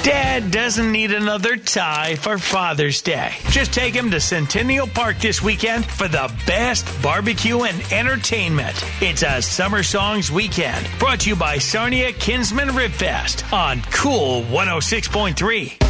Dad doesn't need another tie for Father's Day. Just take him to Centennial Park this weekend for the best barbecue and entertainment. It's a Summer Songs Weekend, brought to you by Sarnia Kinsman Rib Fest on Cool 106.3.